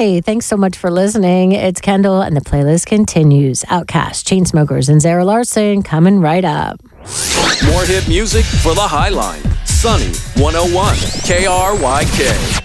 Hi, thanks so much for listening. It's Kendall, and the playlist continues. Outkast, Chainsmokers, and Zara Larsson coming right up. More hit music for the Highline. Sunny 101 KRYK.